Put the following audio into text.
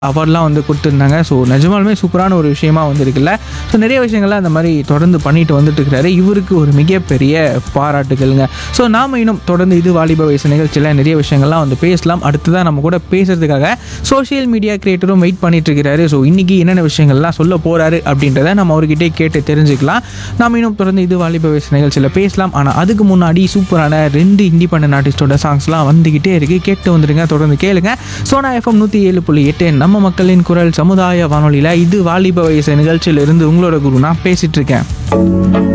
அவார்ட்லாம் வந்து கொடுத்துருந்தாங்க. ஸோ நிஜமாலுமே சூப்பரான ஒரு விஷயமா வந்துருக்குல்ல. ஸோ நிறைய விஷயங்கள்லாம் அந்த மாதிரி தொடர்ந்து பண்ணிட்டு வந்துட்டு இருக்கிறாரு. இவருக்கு ஒரு மிகப்பெரிய பாராட்டுகள்ங்க. ஸோ நாம் இன்னும் தொடர்ந்து இது வாலிப வயசு நிகழ்ச்சியில் நிறைய விஷயங்கள்லாம் வந்து பேசலாம். அடுத்ததான் நம்ம கூட பேசுறதுக்காக சோஷியல் மீடியா கிரியேட்டரும் வெயிட் பண்ணிட்டு இருக்கிறாரு. ஸோ இன்னைக்கு என்னென்ன விஷயங்கள்லாம் சொல்ல போறாரு அப்படின்றத நம்ம அவர்கிட்டே கேட்டு தெரிஞ்சுக்கலாம். நாம் இன்னும் தொடர்ந்து இது வாலிப வயசு நிகழ்ச்சியில் பேசலாம். ஆனால் அதுக்கு முன்னாடி சூப்பரான 2 இண்டிபெண்டன்ட் ஆர்டிஸ்டோட சாங்ஸ்லாம் வந்துகிட்டே இருக்கு. கேட்டு வந்துருங்க, தொடர்ந்து கேளுங்க. சோனா எஃப்எம் 107.8 நம்ம மக்களின் குரல் சமுதாய வானொலியில் இது வாலிப வயசு நிகழ்ச்சியிலிருந்து உங்களோட குரு நான் பேசிட்டு இருக்கேன்.